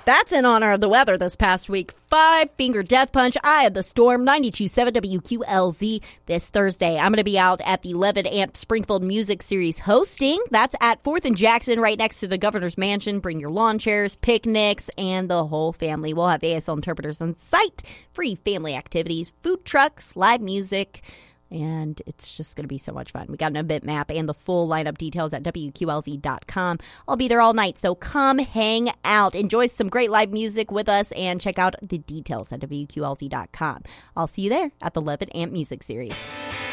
That's in honor of the weather this past week. Five Finger Death Punch, Eye of the Storm, 92.7 WQLZ this Thursday. I'm going to be out at the Levitt Amp Springfield Music Series hosting. That's at 4th and Jackson, right next to the Governor's Mansion. Bring your lawn chairs, picnics, and the whole family. We'll have ASL interpreters on site, free family activities, food trucks, live music, and it's just going to be so much fun. We got an event map and the full lineup details at WQLZ.com. I'll be there all night, so come hang out. Enjoy some great live music with us and check out the details at WQLZ.com. I'll see you there at the Levitt Amp Music Series.